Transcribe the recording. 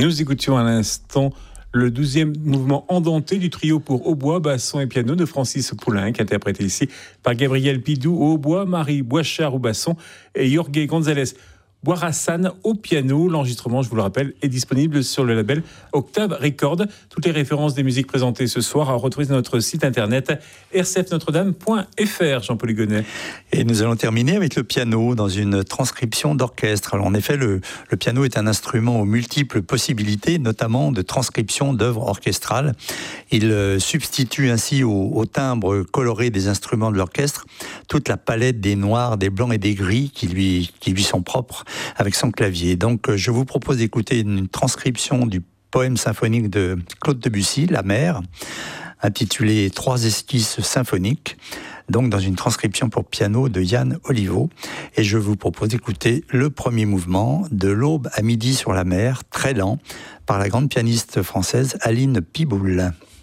Nous écoutions à l'instant le 12e mouvement andenté du trio pour hautbois, basson et piano de Francis Poulenc, interprété ici par Gabriel Pidou au hautbois, Marie Boichard au basson et Jorge González Boirassan au piano. L'enregistrement, je vous le rappelle, est disponible sur le label Octave Record. Toutes les références des musiques présentées ce soir à retrouver sur notre site internet rcfnotredame.fr. Jean-Paul Hugonnet. Et nous allons terminer avec le piano dans une transcription d'orchestre. Alors en effet, le piano est un instrument aux multiples possibilités, notamment de transcription d'œuvres orchestrales. Il substitue ainsi au timbre coloré des instruments de l'orchestre toute la palette des noirs, des blancs et des gris qui lui sont propres avec son clavier. Donc je vous propose d'écouter une transcription du poème symphonique de Claude Debussy, La Mer, intitulé 3 esquisses symphoniques, donc dans une transcription pour piano de Yann Oliveau. Et je vous propose d'écouter le premier mouvement, de l'aube à midi sur la mer, très lent, par la grande pianiste française Aline Piboul.